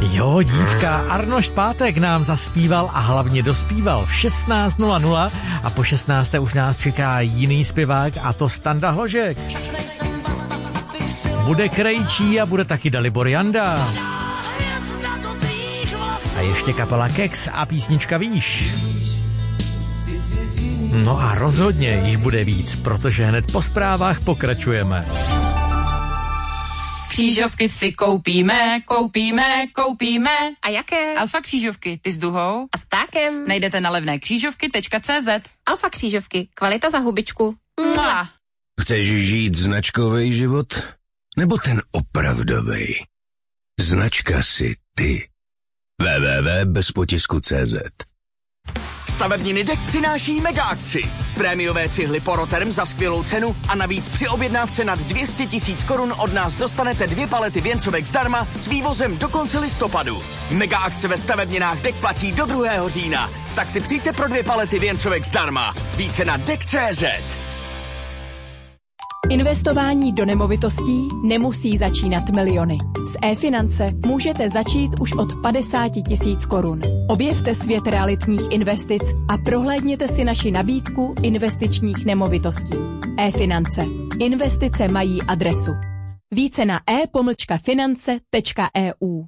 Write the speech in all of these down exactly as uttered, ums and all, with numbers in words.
Jo, dívka, Arnošt Pátek nám zaspíval a hlavně dospíval v šestnáct nula nula a po šestnácté už nás čeká jiný zpěvák a to Standa Hložek. Bude Krejčí a bude taky Dalibor Janda. A ještě kapela Keks a písnička Víš. No a rozhodně jich bude víc, protože hned po zprávách pokračujeme. Křížovky si koupíme, koupíme, koupíme. A jaké? Alfa křížovky, ty s duhou a s ptákem. Najdete na levné křížovky tečka cé zet. Alfa křížovky, kvalita za hubičku. Mua. Chceš žít značkový život? Nebo ten opravdovej? Značka si ty. w w w tečka bez potisku tečka cé zet. Stavebniny Dek přináší mega akci. Prémiové cihly Poroterm za skvělou cenu a navíc při objednávce nad dvě stě tisíc korun od nás dostanete dvě palety věncovek zdarma s vývozem do konce listopadu. Mega akce ve stavebninách Dek platí do druhého října. Tak si přijďte pro dvě palety věncovek zdarma. Více na dek tečka cé zet. Investování do nemovitostí nemusí začínat miliony. S e-finance můžete začít už od padesáti tisíc korun. Objevte svět realitních investic a prohlédněte si naši nabídku investičních nemovitostí. E-finance. Investice mají adresu. Více na e pomlčka finance tečka e u.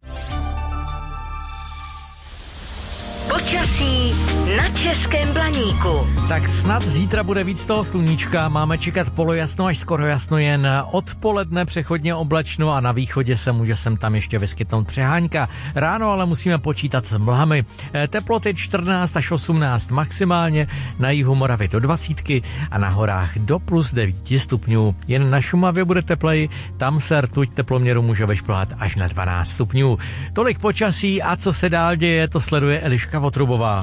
Počasí na Českém Blaníku. Tak snad zítra bude víc toho sluníčka, máme čekat polojasno až skoro jasno, jen odpoledne přechodně oblačno a na východě se může sem tam ještě vyskytnout přehánka. Ráno ale musíme počítat s mlhami. Teploty čtrnáct až osmnáct maximálně, na jihu Moravy do dvacítky a na horách do plus devět stupňů. Jen na Šumavě bude tepleji, tam se rtuť teploměru může vyšplhat až na dvanáct stupňů. Tolik počasí a co se dál děje, to sleduje Eliška Votrubová.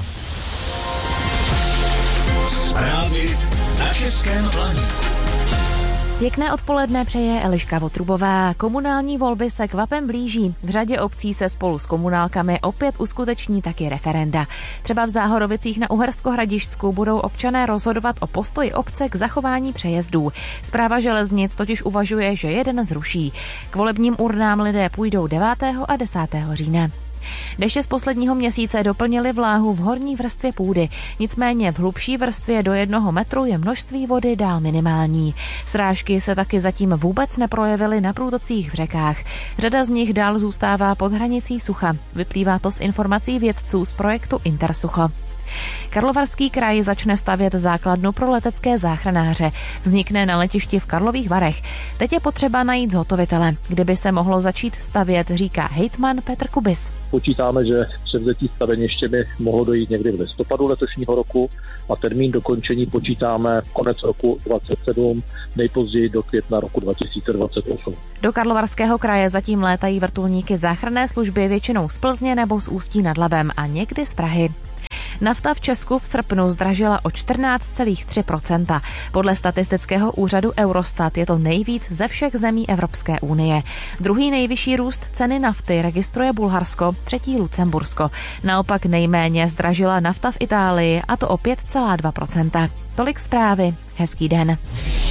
Zprávy na Českém Blaníku. Pěkné odpoledne přeje Eliška Votrubová. Komunální volby se kvapem blíží. V řadě obcí se spolu s komunálkami opět uskuteční taky referenda. Třeba v Záhorovicích na Uhersko-Hradišťsku budou občané rozhodovat o postoji obce k zachování přejezdů. Správa železnic totiž uvažuje, že jeden zruší. K volebním urnám lidé půjdou devátého a desátého října. Deště z posledního měsíce doplnily vláhu v horní vrstvě půdy, nicméně v hlubší vrstvě do jednoho metru je množství vody dál minimální. Srážky se taky zatím vůbec neprojevily na průtocích v řekách. Řada z nich dál zůstává pod hranicí sucha. Vyplývá to z informací vědců z projektu Intersucho. Karlovarský kraj začne stavět základnu pro letecké záchranáře. Vznikne na letišti v Karlových Varech. Teď je potřeba najít zhotovitele. Kdyby se mohlo začít stavět, říká hejtman Petr Kubis. Počítáme, že převzetí staveniště by mohlo dojít někdy v listopadu letošního roku a termín dokončení počítáme konec roku dvacet sedm, nejpozději do května roku dva tisíce dvacet osm. Do Karlovarského kraje zatím létají vrtulníky záchranné služby většinou z Plzně nebo z Ústí nad Labem a někdy z Prahy. Nafta v Česku v srpnu zdražila o čtrnáct celá tři procenta. Podle statistického úřadu Eurostat je to nejvíc ze všech zemí Evropské unie. Druhý nejvyšší růst ceny nafty registruje Bulharsko, třetí Lucembursko. Naopak nejméně zdražila nafta v Itálii, a to o pět celá dva procenta. Tolik zprávy. Hezký den.